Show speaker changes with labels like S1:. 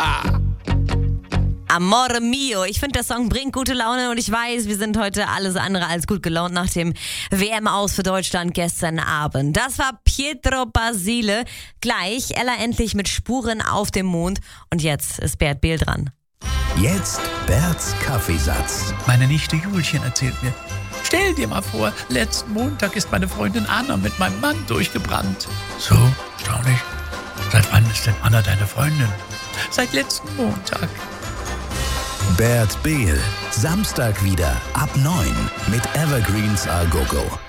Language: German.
S1: Amore mio. Ich finde, der Song bringt gute Laune und ich weiß, wir sind heute alles andere als gut gelaunt nach dem WM-Aus für Deutschland gestern Abend. Das war Pietro Basile. Gleich Ella endlich mit Spuren auf dem Mond. Und jetzt ist Bert Behl dran.
S2: Jetzt Berts Kaffeesatz.
S3: Meine Nichte Julchen erzählt mir: Stell dir mal vor, letzten Montag ist meine Freundin Anna mit meinem Mann durchgebrannt. So, erstaunlich. Seit wann ist denn Anna deine Freundin? Seit letzten Montag.
S2: Bert Behl. Samstag wieder ab 9 mit Evergreens A Go Go.